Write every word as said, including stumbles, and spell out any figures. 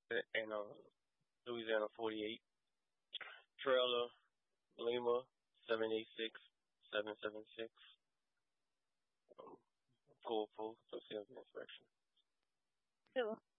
and uh, Louisiana forty-eight. Trailer Lima seven eight six seven seven six. Um, Goalpost, so sales inspection. Two.